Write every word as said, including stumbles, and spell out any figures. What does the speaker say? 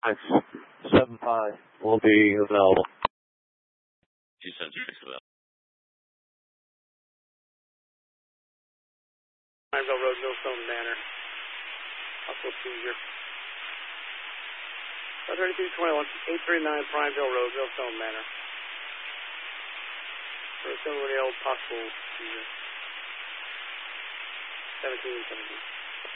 seven five will be available. Two seven six available. Prineville Road, Millstone Manor. Also seizure. thirty-two twenty-one, eight three nine Prineville Road, Millstone Manor. For somebody else, possible seizure. seventeen seventeen.